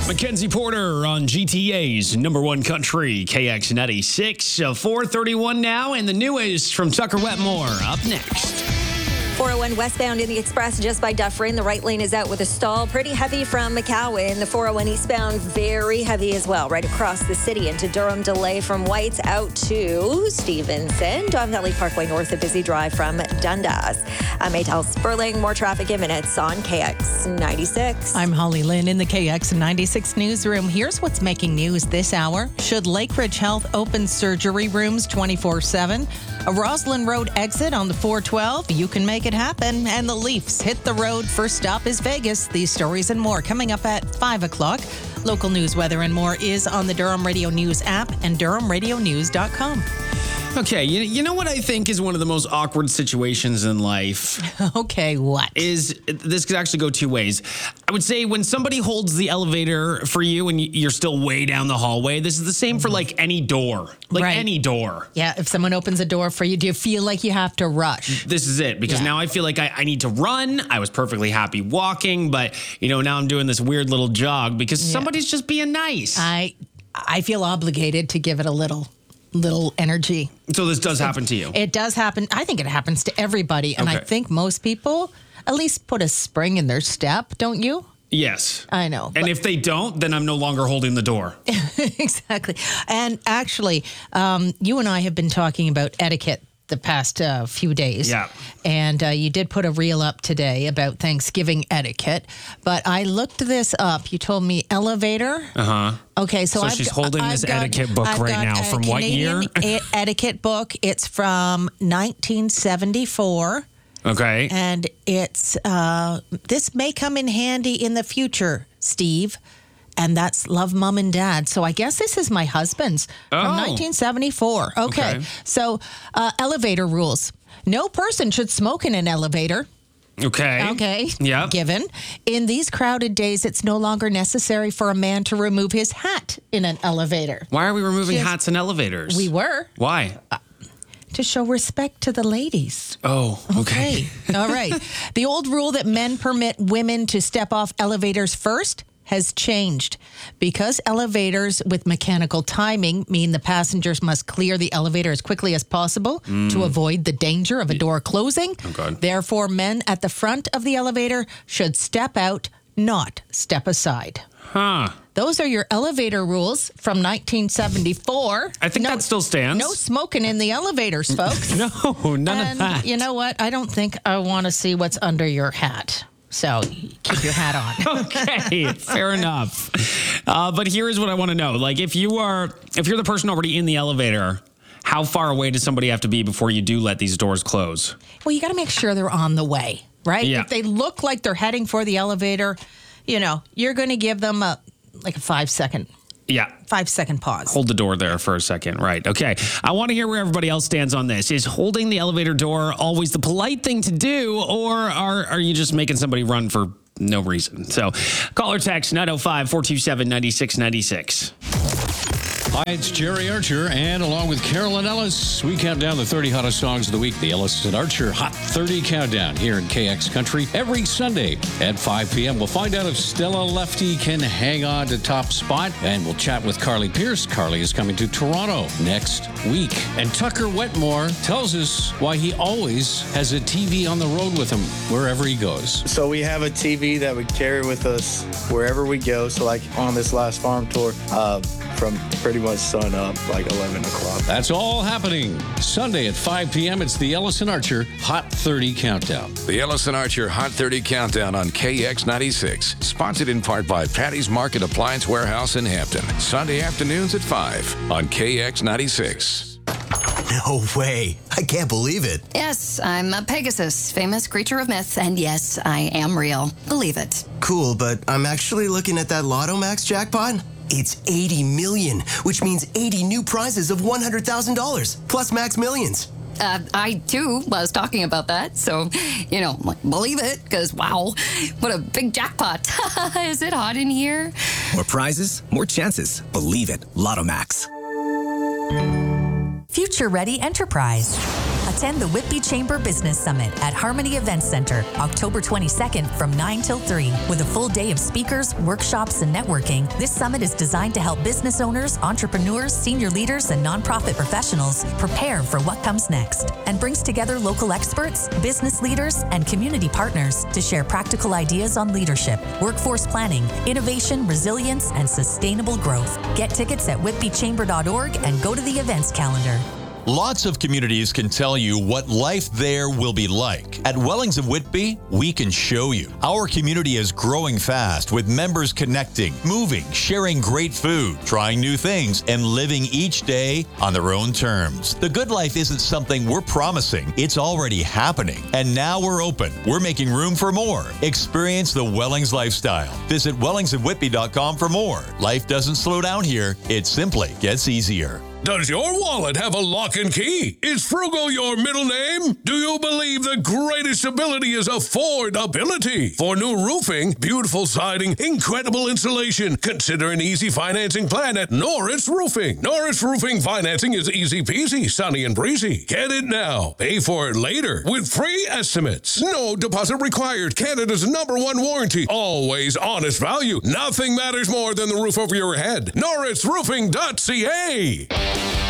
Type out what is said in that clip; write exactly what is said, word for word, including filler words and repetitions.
Mackenzie Porter on G T A's number one country, K X ninety-six. Uh, four thirty-one now, and the newest from Tucker Wetmore up next. four oh one westbound in the Express just by Dufferin. The right lane is out with a stall. Pretty heavy from McCowan. The four oh one eastbound very heavy as well. Right across the city into Durham. Delay from White's out to Stevenson. Don Valley Parkway north of Busy Drive from Dundas. I'm Maytel Sperling. More traffic in minutes on K X ninety-six. I'm Holly Lynn in the K X ninety-six newsroom. Here's what's making news this hour. Should Lakeridge Health open surgery rooms twenty-four seven? A Roslyn Road exit on the four twelve. You can make it happen. And the Leafs hit the road. First stop is Vegas. These stories and more coming up at five o'clock. Local news, weather, and more is on the Durham Radio News app and durham radio news dot com. Okay, you, you know what I think is one of the most awkward situations in life? Okay, what? Is this could actually go two ways. I would say when somebody holds the elevator for you and you're still way down the hallway, this is the same for like any door. Like Right. any door. Yeah, if someone opens a door for you, do you feel like you have to rush? This is it, because Yeah. now I feel like I, I need to run. I was perfectly happy walking, but you know, now I'm doing this weird little jog because somebody's just being nice. I I feel obligated to give it a little little energy. So this does happen to you. It does happen. I think it happens to everybody. And I Okay. think most people at least put a spring in their step, don't you? Yes. I know. And but- if they don't, then I'm no longer holding the door. Exactly. And actually, um, you and I have been talking about etiquette the past uh, few days. Yeah. And uh, you did put a reel up today about Thanksgiving etiquette. But I looked this up. You told me elevator. Uh-huh. Okay, so, So I've, she's holding I've this got, etiquette book I've right got now. a From what Canadian year? e- etiquette book. It's from nineteen seventy-four. Okay. And it's, uh, this may come in handy in the future, Steve. And that's Love, Mom, and Dad. So I guess this is my husband's Oh. from nineteen seventy-four. Okay. Okay. So uh, elevator rules. No person should smoke in an elevator. Okay. Okay. Yeah. Given. In these crowded days, it's no longer necessary for a man to remove his hat in an elevator. Why are we removing Just- hats in elevators? We were Why? to show respect to the ladies. Oh, okay. Okay. All right. The old rule that men permit women to step off elevators first has changed. Because elevators with mechanical timing mean the passengers must clear the elevator as quickly as possible to avoid the danger of a door closing. Okay. Therefore, men at the front of the elevator should step out, not step aside. Huh. Those are your elevator rules from nineteen seventy-four. I think No- that still stands. No smoking in the elevators, folks. No, none and of that. you know what? I don't think I want to see what's under your hat. So keep your hat on. Okay, fair enough. Uh, but here is what I want to know. Like, if you are, if you're the person already in the elevator, how far away does somebody have to be before you do let these doors close? Well, you got to make sure they're on the way, right? Yeah. If they look like they're heading for the elevator, you know, you're going to give them a like a five second, Yeah. five second pause. Hold the door there for a second. Right. Okay. I want to hear where everybody else stands on this. Is holding the elevator door always the polite thing to do, or are, are you just making somebody run for no reason? So call or text nine oh five, four two seven, nine six nine six. Hi, it's Jerry Archer, and along with Carolyn Ellis, we count down the thirty hottest songs of the week. The Ellis and Archer Hot thirty Countdown here in K X Country every Sunday at five p.m. We'll find out if Stella Lefty can hang on to top spot, and we'll chat with Carly Pierce. Carly is coming to Toronto next week. And Tucker Wetmore tells us why he always has a T V on the road with him wherever he goes. So we have a T V that we carry with us wherever we go. So like on this last farm tour, uh, from pretty much sun up, like eleven o'clock. That's all happening Sunday at five p.m. It's the Ellis and Archer Hot thirty Countdown. The Ellis and Archer Hot thirty Countdown on K X ninety-six. Sponsored in part by Patty's Market Appliance Warehouse in Hampton. Sunday afternoons at five on K X ninety-six. No way. I can't believe it. Yes, I'm a Pegasus, famous creature of myth, and yes, I am real. Believe it. Cool, but I'm actually looking at that Lotto Max jackpot. It's eighty million, which means eighty new prizes of one hundred thousand dollars, plus Max Millions. Uh, I, too, was talking about that, so, you know, like, believe it, because, wow, what a big jackpot. Is it hot in here? More prizes, more chances. Believe it. Lotto Max. Future Ready Enterprise. Attend the Whitby Chamber Business Summit at Harmony Events Center, October twenty-second from nine till three. With a full day of speakers, workshops, and networking, this summit is designed to help business owners, entrepreneurs, senior leaders, and nonprofit professionals prepare for what comes next, and brings together local experts, business leaders, and community partners to share practical ideas on leadership, workforce planning, innovation, resilience, and sustainable growth. Get tickets at whitby chamber dot org and go to the events calendar. Lots of communities can tell you what life there will be like. At Wellings of Whitby, we can show you. Our community is growing fast with members connecting, moving, sharing great food, trying new things, and living each day on their own terms. The good life isn't something we're promising. It's already happening. And now we're open. We're making room for more. Experience the Wellings lifestyle. Visit wellings of whitby dot com for more. Life doesn't slow down here. It simply gets easier. Does your wallet have a lock and key? Is Frugal your middle name? Do you believe the greatest ability is affordability? For new roofing, beautiful siding, incredible insulation, consider an easy financing plan at Norris Roofing. Norris Roofing financing is easy peasy, sunny and breezy. Get it now. Pay for it later with free estimates. No deposit required. Canada's number one warranty. Always honest value. Nothing matters more than the roof over your head. norris roofing dot c a.